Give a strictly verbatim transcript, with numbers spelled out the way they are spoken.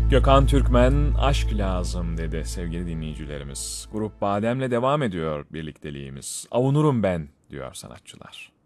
Gökhan Türkmen aşk lazım dedi sevgili dinleyicilerimiz. Grup Badem'le devam ediyor birlikteliğimiz. Avunurum ben diyor sanatçılar.